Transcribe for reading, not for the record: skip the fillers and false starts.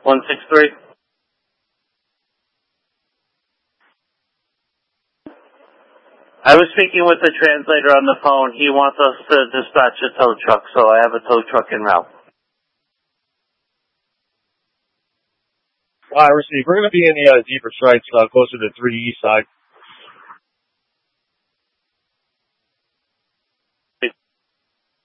163. I was speaking with the translator on the phone. He wants us to dispatch a tow truck, so I have a tow truck en route. I received. We're going to be in the deeper strikes closer to 3 east side.